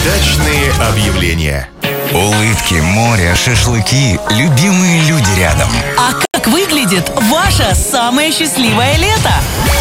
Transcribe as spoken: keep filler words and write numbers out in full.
Дачные объявления. Улыбки, море, шашлыки, любимые люди рядом. А как выглядит ваше самое счастливое лето?